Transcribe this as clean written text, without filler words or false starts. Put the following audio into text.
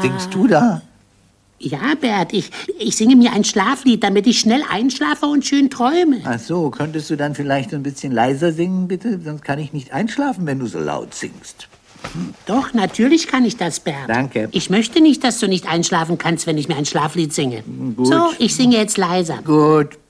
singst du da? Ja, Bert, ich singe mir ein Schlaflied, damit ich schnell einschlafe und schön träume. Ach so, könntest du dann vielleicht ein bisschen leiser singen, bitte? Sonst kann ich nicht einschlafen, wenn du so laut singst. Doch, natürlich kann ich das, Bert. Danke. Ich möchte nicht, dass du nicht einschlafen kannst, wenn ich mir ein Schlaflied singe. Gut. So, ich singe jetzt leiser. Gut.